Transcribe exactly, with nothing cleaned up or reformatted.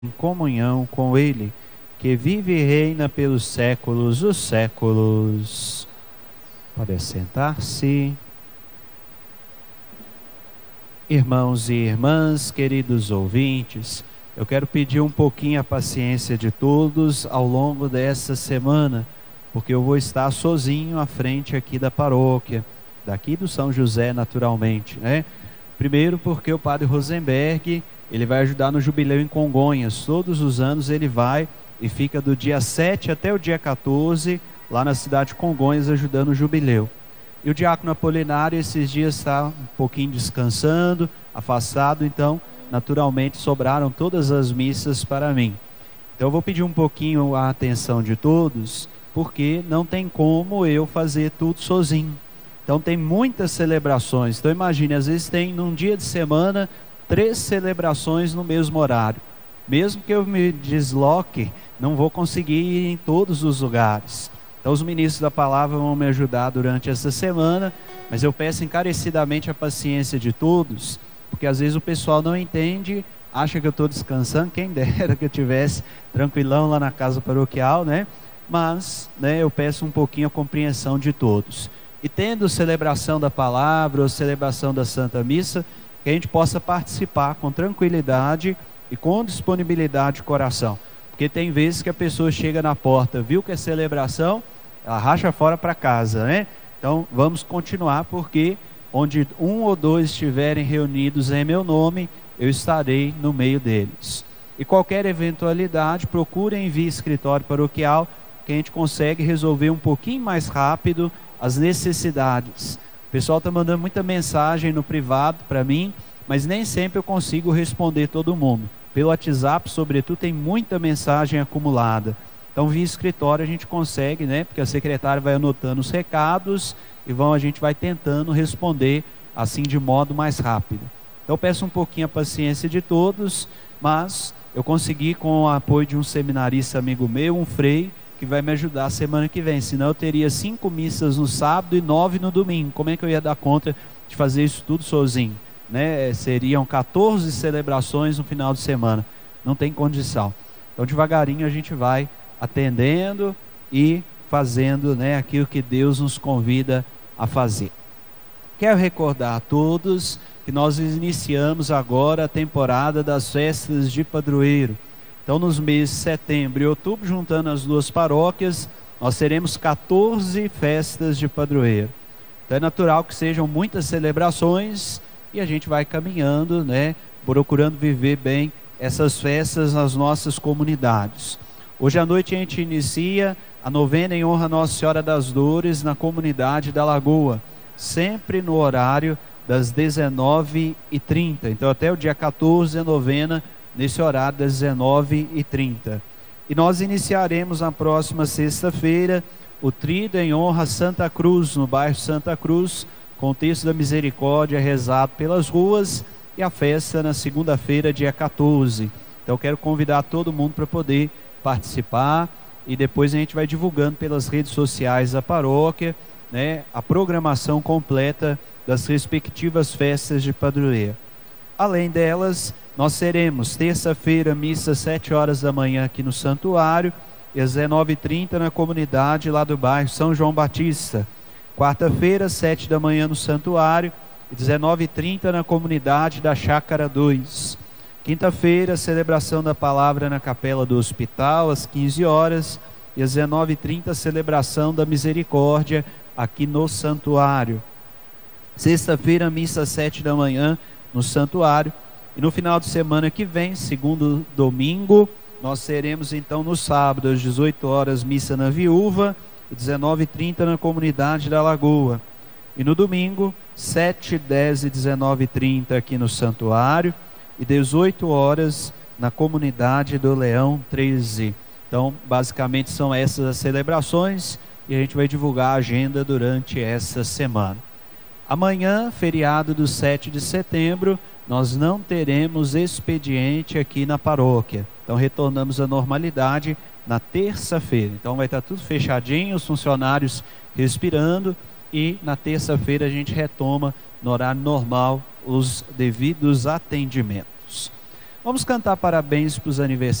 em comunhão com Ele, que vive e reina pelos séculos dos séculos. Pode sentar-se. Irmãos e irmãs, queridos ouvintes, eu quero pedir um pouquinho a paciência de todos ao longo dessa semana, porque eu vou estar sozinho à frente aqui da paróquia, daqui do São José naturalmente, né? Primeiro porque o Padre Rosenberg, ele vai ajudar no Jubileu em Congonhas. Todos os anos ele vai e fica do dia sete até o dia quatorze, lá na cidade de Congonhas, ajudando o Jubileu. E o diácono Apolinário esses dias está um pouquinho descansando, afastado, então naturalmente sobraram todas as missas para mim. Então eu vou pedir um pouquinho a atenção de todos, porque não tem como eu fazer tudo sozinho. Então tem muitas celebrações. Então imagine, às vezes tem num dia de semana três celebrações no mesmo horário. Mesmo que eu me desloque, não vou conseguir ir em todos os lugares. Então os ministros da palavra vão me ajudar durante essa semana, mas eu peço encarecidamente a paciência de todos, porque às vezes o pessoal não entende, acha que eu estou descansando, quem dera que eu estivesse tranquilão lá na casa paroquial, né? Mas, né, eu peço um pouquinho a compreensão de todos. E tendo celebração da palavra ou celebração da Santa Missa, que a gente possa participar com tranquilidade e com disponibilidade de coração. Porque tem vezes que a pessoa chega na porta, viu que é celebração, ela racha fora para casa, né? Então vamos continuar, porque onde um ou dois estiverem reunidos em meu nome, eu estarei no meio deles. E qualquer eventualidade, procurem via escritório paroquial, que a gente consegue resolver um pouquinho mais rápido as necessidades. O pessoal está mandando muita mensagem no privado para mim, mas nem sempre eu consigo responder todo mundo. Pelo WhatsApp, sobretudo, tem muita mensagem acumulada. Então, via escritório a gente consegue, né? Porque a secretária vai anotando os recados e vão, a gente vai tentando responder assim de modo mais rápido. Então, peço um pouquinho a paciência de todos, mas eu consegui, com o apoio de um seminarista amigo meu, um frei, que vai me ajudar a semana que vem. Senão eu teria cinco missas no sábado e nove no domingo. Como é que eu ia dar conta de fazer isso tudo sozinho? Né? Seriam quatorze celebrações no final de semana. Não tem condição. Então devagarinho a gente vai atendendo e fazendo, né, aquilo que Deus nos convida a fazer. Quero recordar a todos que nós iniciamos agora a temporada das festas de padroeiro. Então nos meses de setembro e outubro, juntando as duas paróquias, nós teremos quatorze festas de padroeiro. Então é natural que sejam muitas celebrações, e a gente vai caminhando, né, procurando viver bem essas festas nas nossas comunidades. Hoje à noite a gente inicia a novena em honra a Nossa Senhora das Dores na comunidade da Lagoa, sempre no horário das dezenove e trinta. Então até o dia quatorze a novena nesse horário das dezenove e trinta. E nós iniciaremos na próxima sexta-feira o Tríduo em honra a Santa Cruz, no bairro Santa Cruz, com o texto da misericórdia rezado pelas ruas, e a festa na segunda-feira, dia quatorze. Então eu quero convidar todo mundo para poder participar, e depois a gente vai divulgando pelas redes sociais da paróquia, né, a programação completa das respectivas festas de padroeiro. Além delas, nós teremos terça-feira, missa às sete horas da manhã aqui no santuário, e às dezenove e trinta na comunidade lá do bairro São João Batista. Quarta-feira, sete da manhã no santuário, e dezenove e trinta na comunidade da Chácara dois. Quinta-feira, celebração da palavra na capela do hospital, às quinze horas, e às dezenove e trinta, celebração da misericórdia aqui no santuário. Sexta-feira, missa às sete da manhã no santuário, e no final de semana que vem, segundo domingo, nós teremos então no sábado, às dezoito horas, missa na Viúva, dezenove e trinta na comunidade da Lagoa. E no domingo, sete, dez e dezenove e trinta aqui no santuário, e dezoito horas na comunidade do Leão treze. Então, basicamente são essas as celebrações, e a gente vai divulgar a agenda durante essa semana. Amanhã, feriado do sete de setembro, nós não teremos expediente aqui na paróquia. Então retornamos à normalidade na terça-feira. Então vai estar tudo fechadinho, os funcionários respirando, e na terça-feira a gente retoma no horário normal os devidos atendimentos. Vamos cantar parabéns para os aniversários.